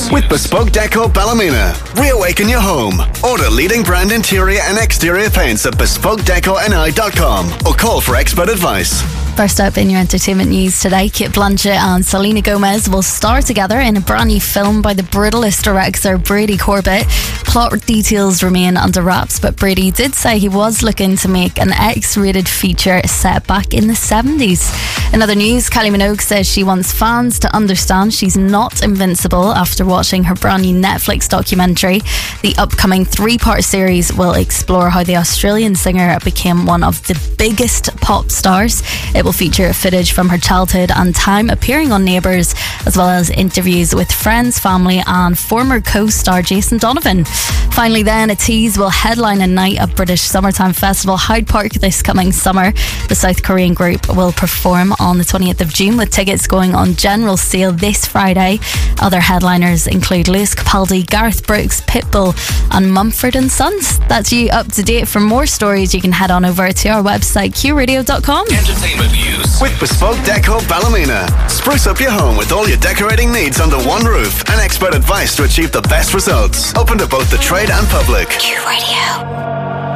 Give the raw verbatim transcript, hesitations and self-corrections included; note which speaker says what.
Speaker 1: With Bespoke Deco Ballymena. Reawaken your home. Order leading brand interior and exterior paints at bespoke deco n i dot com or call for expert advice.
Speaker 2: First up in your entertainment news today, Cate Blanchett and Selena Gomez will star together in a brand new film by the brutalist director Brady Corbett. Plot details remain under wraps, but Brady did say he was looking to make an X-rated feature set back in the seventies. In other news, Kylie Minogue says she wants fans to understand she's not invincible after watching her brand new Netflix documentary. The upcoming three-part series will explore how the Australian singer became one of the biggest pop stars. It will feature footage from her childhood and time appearing on Neighbours, as well as interviews with friends, family and former co-star Jason Donovan. Finally then, A Tease will headline a night of British Summertime Festival Hyde Park this coming summer. The South Korean group will perform on the twentieth of June, with tickets going on general sale this Friday. Other headliners include Lewis Capaldi, Gareth Brooks, Pitbull and Mumford and Sons. That's you up to date. For more stories, you can head on over to our website, q radio dot com.
Speaker 1: Entertainment news with Bespoke Deco Ballymena. Spruce up your home with all your decorating needs under one roof and expert advice to achieve the best results. Open to both the trade and public.
Speaker 2: Q Radio.